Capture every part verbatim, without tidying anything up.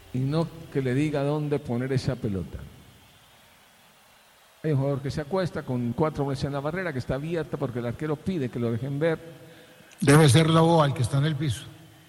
y no que le diga dónde poner esa pelota. Hay un jugador que se acuesta con cuatro hombres en la barrera, que está abierta porque el arquero pide que lo dejen ver. Debe ser Lobo al que está en el piso.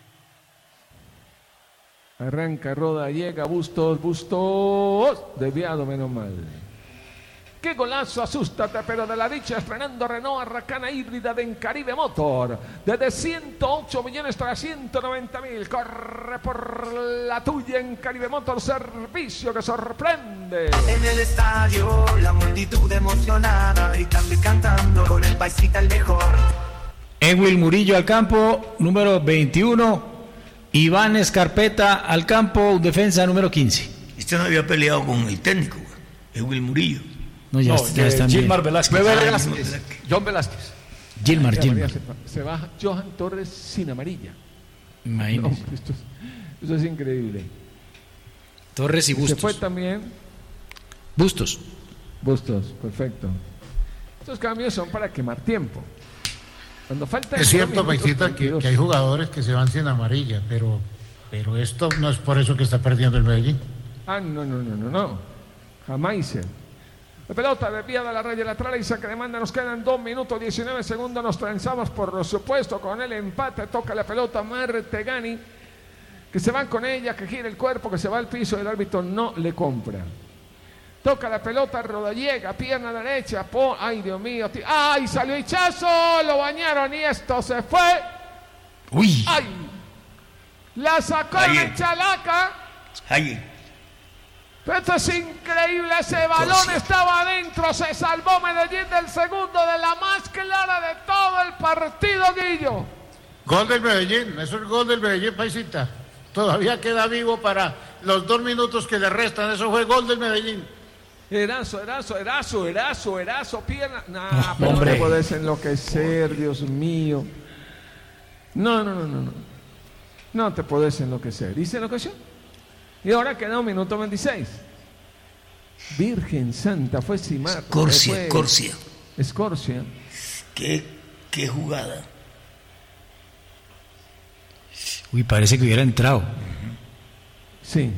Arranca, roda, llega, Bustos, Bustos, desviado, menos mal. ¡Qué golazo! Asústate, pero de la dicha, estrenando Renault Arracana híbrida de Encaribe Motor. Desde ciento ocho millones para ciento noventa mil. Corre por la tuya en Encaribe Motor, servicio que sorprende. En el estadio, la multitud emocionada, gritando y cantando, con el paisita el mejor. Ewil Murillo al campo, número veintiuno. Iván Escarpeta al campo, defensa número quince. Este no había peleado con el técnico, Ewil Murillo. No, ya, no, ya está bien. Gilmar Velázquez. Ah, Velázquez. John Velázquez. Gilmar, Ya, Gilmar. Se, se baja Johan Torres sin amarilla. Imagínese. No, esto, es, esto es increíble. Torres y Bustos. Se fue también Bustos. Bustos, perfecto. Estos cambios son para quemar tiempo. Cuando falta es cierto, Paisita, que, que hay jugadores que se van sin amarilla, pero, pero esto no es por eso que está perdiendo el Medellín. Ah, no, no, no, no, no. Jamás. La pelota desvía de la raya lateral y saque de manda. Nos quedan dos minutos diecinueve segundos. Nos transamos, por supuesto, con el empate. Toca la pelota Martegani, que se van con ella, que gira el cuerpo, que se va al piso. El árbitro no le compra. Toca la pelota, Rodallega, pierna derecha. Po, ay, Dios mío. Tío. Ay, salió Hichazo. Lo bañaron y esto se fue. Uy. Ay. La sacó la Chalaca. Ay. Esto es increíble, ese balón sí. Estaba adentro, se salvó Medellín del segundo, de la más clara de todo el partido, Guillo. Gol del Medellín, eso es el gol del Medellín, Paisita. Todavía queda vivo para los dos minutos que le restan, eso fue gol del Medellín. Erazo, Erazo, Erazo, Erazo, Erazo, pierna. Nah, no, no te puedes enloquecer, Dios mío. No, no, no, no, no. No te puedes enloquecer. ¿Dice enloqueció? Y ahora queda un minuto veintiséis. Virgen Santa, fue Simar. Escorcia, fue Escorcia. Escorcia. ¿Qué, qué jugada? Uy, parece que hubiera entrado. Sí.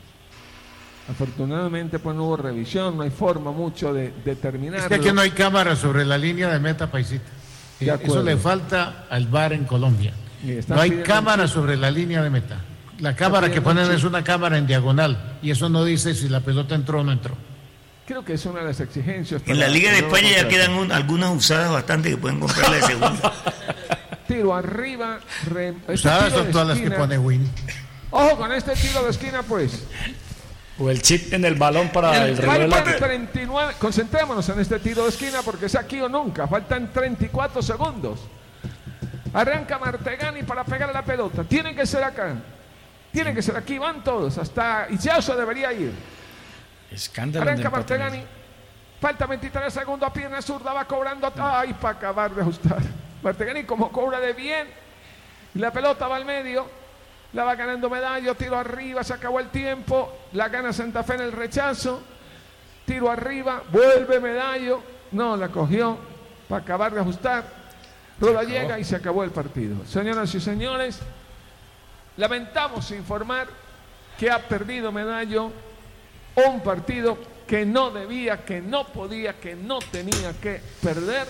Afortunadamente, pues no hubo revisión, no hay forma mucho de determinar. Es que aquí no hay cámara sobre la línea de meta, Paisita. Eso le falta al V A R en Colombia. No hay cámara sobre la línea de meta. La cámara que ponen es una cámara en diagonal y eso no dice si la pelota entró o no entró. Creo que es una de las exigencias. En la Liga de España ya quedan un, algunas usadas bastante que pueden comprarla de segunda. Tiro arriba. Re, usadas son todas las que pone Win. Ojo con este tiro de esquina, pues. O el chip en el balón para el, el reloj. Faltan treinta y nueve. Concentrémonos en este tiro de esquina porque es aquí o nunca. Faltan treinta y cuatro segundos. Arranca Martegani para pegar a la pelota. Tiene que ser acá. Tiene que ser aquí, van todos, hasta Hichazo debería ir. Escándalo. Arranca Martegani, falta veintitrés segundos, pierna zurda, va cobrando, ay, para acabar de ajustar. Martegani como cobra de bien, la pelota va al medio, la va ganando Medallo, tiro arriba, se acabó el tiempo, la gana Santa Fe en el rechazo, tiro arriba, vuelve Medallo, no, la cogió, para acabar de ajustar, Roda llega y se acabó el partido. Señoras y señores, lamentamos informar que ha perdido Medallo un partido que no debía, que no podía, que no tenía que perder.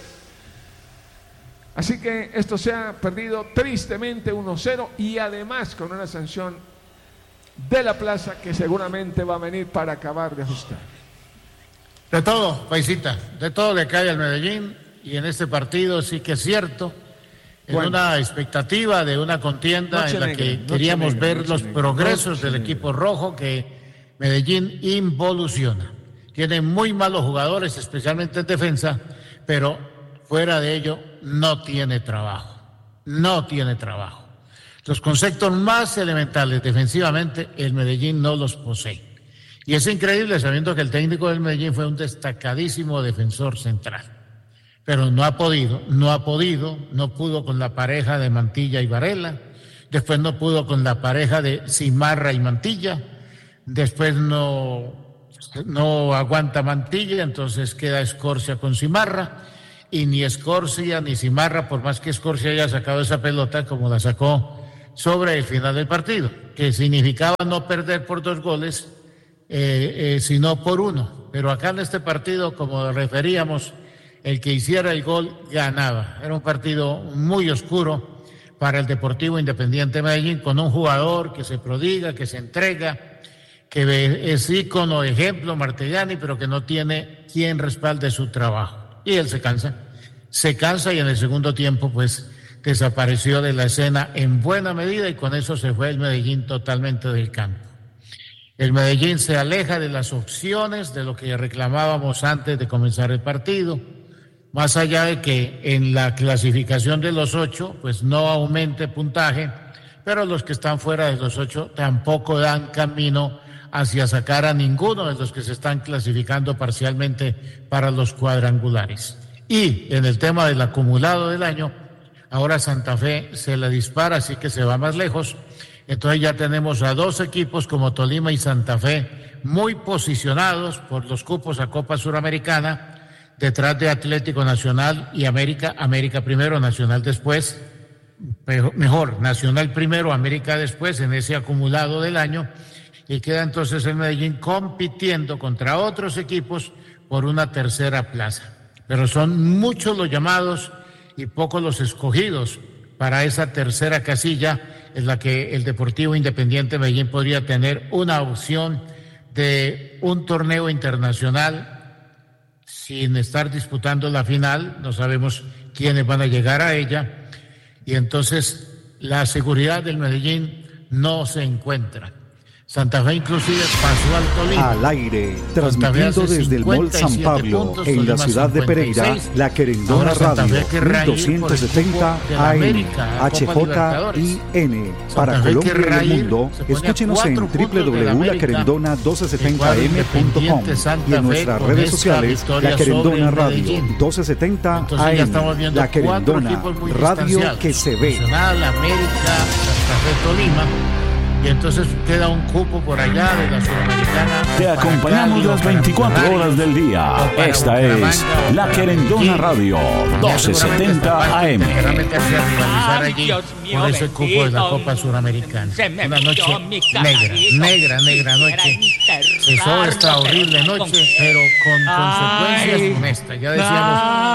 Así que esto se ha perdido tristemente uno cero y además con una sanción de la plaza que seguramente va a venir para acabar de ajustar. De todo, Paisita, de todo le cae al Medellín y en este partido sí que es cierto. En bueno, una expectativa de una contienda en la negra, que queríamos negra, ver los negra, progresos del negra. equipo rojo, que Medellín involuciona. Tiene muy malos jugadores, especialmente en defensa, pero fuera de ello no tiene trabajo. No tiene trabajo. Los conceptos más elementales defensivamente, el Medellín no los posee. Y es increíble sabiendo que el técnico del Medellín fue un destacadísimo defensor central. Pero no ha podido, no ha podido, no pudo con la pareja de Mantilla y Varela, después no pudo con la pareja de Cimarra y Mantilla, después no, no aguanta Mantilla, entonces queda Escorcia con Cimarra, y ni Escorcia ni Cimarra, por más que Escorcia haya sacado esa pelota como la sacó sobre el final del partido, que significaba no perder por dos goles, eh, eh, sino por uno. Pero acá en este partido, como referíamos, el que hiciera el gol ganaba. Era un partido muy oscuro para el Deportivo Independiente Medellín, con un jugador que se prodiga, que se entrega, que es ícono, ejemplo, Martegani, pero que no tiene quien respalde su trabajo. Y él se cansa, se cansa y en el segundo tiempo pues desapareció de la escena en buena medida y con eso se fue el Medellín totalmente del campo. El Medellín se aleja de las opciones, de lo que reclamábamos antes de comenzar el partido, más allá de que en la clasificación de los ocho pues no aumente puntaje, pero los que están fuera de los ocho tampoco dan camino hacia sacar a ninguno de los que se están clasificando parcialmente para los cuadrangulares. Y en el tema del acumulado del año, ahora Santa Fe se la dispara, así que se va más lejos. Entonces ya tenemos a dos equipos como Tolima y Santa Fe muy posicionados por los cupos a Copa Suramericana, detrás de Atlético Nacional y América, América primero, Nacional después, mejor, Nacional primero, América después en ese acumulado del año, y queda entonces el Medellín compitiendo contra otros equipos por una tercera plaza. Pero son muchos los llamados y pocos los escogidos para esa tercera casilla en la que el Deportivo Independiente Medellín podría tener una opción de un torneo internacional sin estar disputando la final. No sabemos quiénes van a llegar a ella y entonces la seguridad del Medellín no se encuentra. Santa Fe inclusive pasó al Tolima. Al aire, transmitiendo desde el Mall San Pablo, puntos, en la ciudad de Pereira, la Querendona Radio, mil doscientos setenta A M, H J I N. Para Colombia y el mundo, escúchenos en doble u doble u doble u punto la querendona mil doscientos setenta a m punto com y en nuestras redes sociales, La Querendona Radio, mil doscientos setenta A M, La Querendona, radio que se ve. Nacional, América, Santa Fe, Tolima. Y entonces queda un cupo por allá de la Sudamericana. Te acompañamos las veinticuatro horas del día. Esta es La Querendona Radio, mil doscientos setenta A M. Querrá meterse a rivalizar allí por ese cupo de la Copa Suramericana. Una noche negra, negra, negra noche. Cesó esta horrible noche, pero con consecuencias honestas. Ya decíamos